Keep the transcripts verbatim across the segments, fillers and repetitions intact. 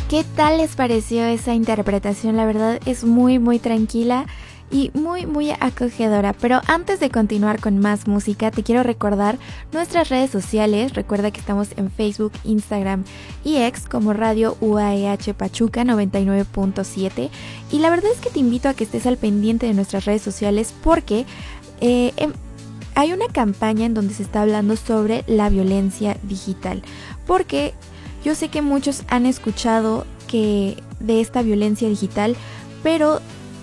¿Qué tal les pareció esa interpretación? La verdad es muy muy tranquila y muy muy acogedora. Pero antes de continuar con más música, te quiero recordar nuestras redes sociales. Recuerda que estamos en Facebook, Instagram y X como Radio U A E H Pachuca noventa y nueve punto siete. Y la verdad es que te invito a que estés al pendiente de nuestras redes sociales porque eh, em, hay una campaña en donde se está hablando sobre la violencia digital. Porque yo sé que muchos han escuchado que de esta violencia digital, pero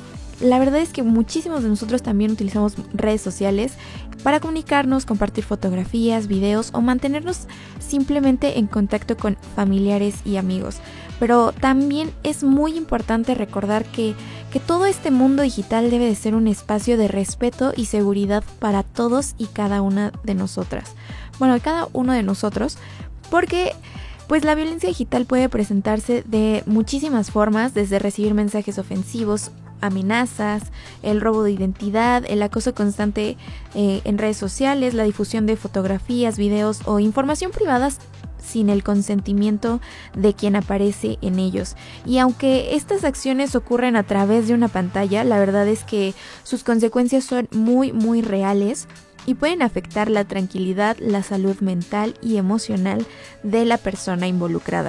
la verdad es que muchísimos de nosotros también utilizamos redes sociales para comunicarnos, compartir fotografías, videos o mantenernos simplemente en contacto con familiares y amigos. Pero también es muy importante recordar que, que todo este mundo digital debe de ser un espacio de respeto y seguridad para todos y cada una de nosotras. Bueno, cada uno de nosotros, porque pues la violencia digital puede presentarse de muchísimas formas, desde recibir mensajes ofensivos, amenazas, el robo de identidad, el acoso constante eh, en redes sociales, la difusión de fotografías, videos o información privada sin el consentimiento de quien aparece en ellos. Y aunque estas acciones ocurren a través de una pantalla, la verdad es que sus consecuencias son muy muy reales y pueden afectar la tranquilidad, la salud mental y emocional de la persona involucrada.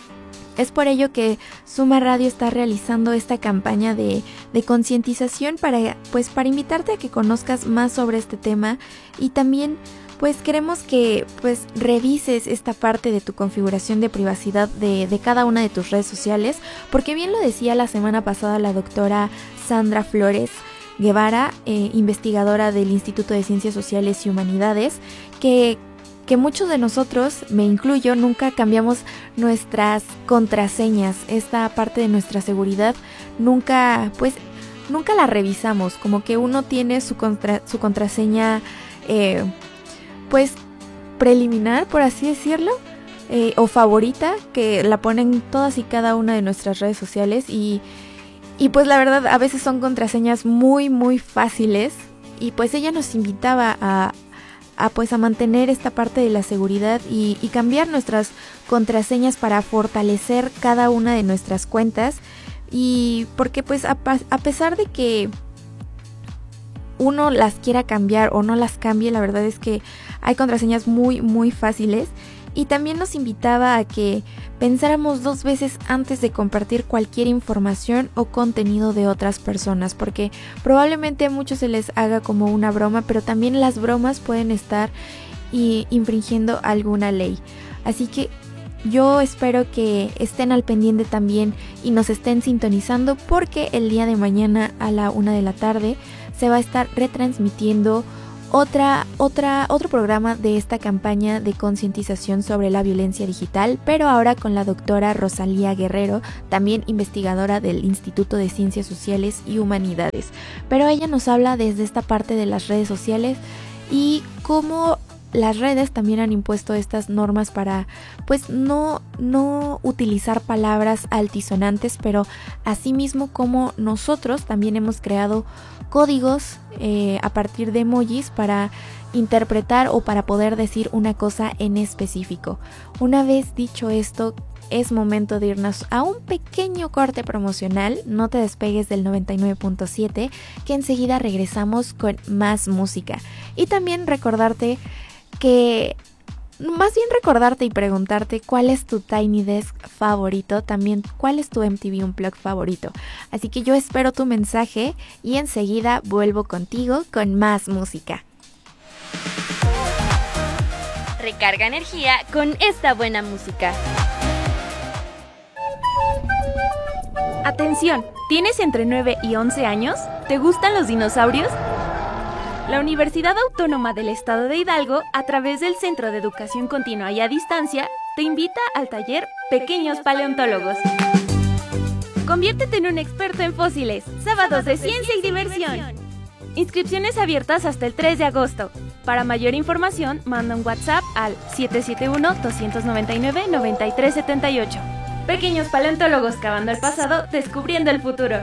Es por ello que Suma Radio está realizando esta campaña de, de concientización para, pues, para invitarte a que conozcas más sobre este tema, y también pues queremos que pues revises esta parte de tu configuración de privacidad de, de cada una de tus redes sociales, porque bien lo decía la semana pasada la doctora Sandra Flores Guevara, eh, investigadora del Instituto de Ciencias Sociales y Humanidades, que, que muchos de nosotros, me incluyo, nunca cambiamos nuestras contraseñas. Esta parte de nuestra seguridad nunca, pues, nunca la revisamos, como que uno tiene su, contra, su contraseña, eh, pues, preliminar, por así decirlo, eh, o favorita, que la ponen todas y cada una de nuestras redes sociales, y Y pues la verdad a veces son contraseñas muy muy fáciles, y pues ella nos invitaba a, a pues a mantener esta parte de la seguridad y, y cambiar nuestras contraseñas para fortalecer cada una de nuestras cuentas. Y porque pues a, a pesar de que uno las quiera cambiar o no las cambie, la verdad es que hay contraseñas muy muy fáciles. Y también nos invitaba a que pensáramos dos veces antes de compartir cualquier información o contenido de otras personas, porque probablemente a muchos se les haga como una broma, pero también las bromas pueden estar y infringiendo alguna ley. Así que yo espero que estén al pendiente también y nos estén sintonizando, porque el día de mañana a la una de la tarde se va a estar retransmitiendo Otra, otra, otro programa de esta campaña de concientización sobre la violencia digital, pero ahora con la doctora Rosalía Guerrero, también investigadora del Instituto de Ciencias Sociales y Humanidades. Pero ella nos habla desde esta parte de las redes sociales y cómo las redes también han impuesto estas normas para pues no, no utilizar palabras altisonantes, pero asimismo como nosotros también hemos creado códigos eh, a partir de emojis para interpretar o para poder decir una cosa en específico. Una vez dicho esto, es momento de irnos a un pequeño corte promocional. No te despegues del noventa y nueve punto siete, que enseguida regresamos con más música. Y también recordarte que, más bien recordarte y preguntarte cuál es tu Tiny Desk favorito, también cuál es tu M T V Unplugged favorito. Así que yo espero tu mensaje y enseguida vuelvo contigo con más música. Recarga energía con esta buena música. Atención, ¿tienes entre nueve y once años? ¿Te gustan los dinosaurios? La Universidad Autónoma del Estado de Hidalgo, a través del Centro de Educación Continua y a Distancia, te invita al taller Pequeños Paleontólogos. Conviértete en un experto en fósiles. Sábados de ciencia y diversión. Inscripciones abiertas hasta el tres de agosto. Para mayor información, manda un WhatsApp al siete siete uno, dos nueve nueve, nueve tres siete ocho. Pequeños Paleontólogos, cavando el pasado, descubriendo el futuro.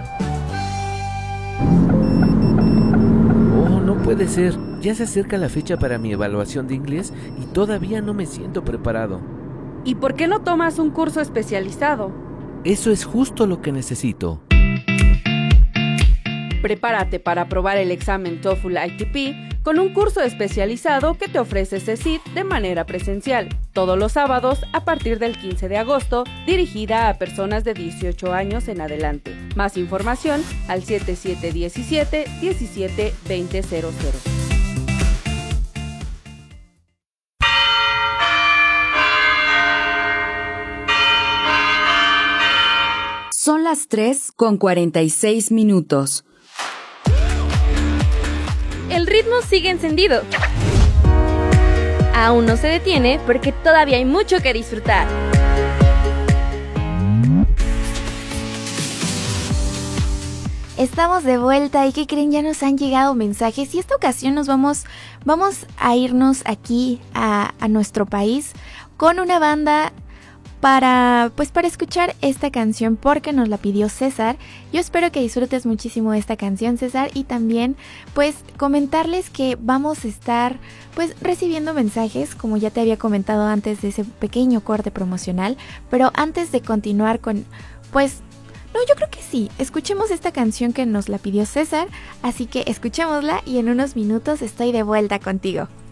No puede ser, ya se acerca la fecha para mi evaluación de inglés y todavía no me siento preparado. ¿Y por qué no tomas un curso especializado? Eso es justo lo que necesito. Prepárate para aprobar el examen TOEFL I T P con un curso especializado que te ofrece CECIT de manera presencial, todos los sábados a partir del quince de agosto, dirigida a personas de dieciocho años en adelante. Más información al siete siete uno siete, uno siete dos cero cero cero. Son las tres con cuarenta y seis minutos. El ritmo sigue encendido. Aún no se detiene porque todavía hay mucho que disfrutar. Estamos de vuelta y ¿qué creen? Ya nos han llegado mensajes y esta ocasión nos vamos, vamos a irnos aquí a, a nuestro país con una banda para, pues para escuchar esta canción porque nos la pidió César. Yo espero que disfrutes muchísimo esta canción, César, y también pues comentarles que vamos a estar pues recibiendo mensajes, como ya te había comentado antes de ese pequeño corte promocional, pero antes de continuar con, pues, no, yo creo que sí, escuchemos esta canción que nos la pidió César, así que escuchémosla y en unos minutos estoy de vuelta contigo.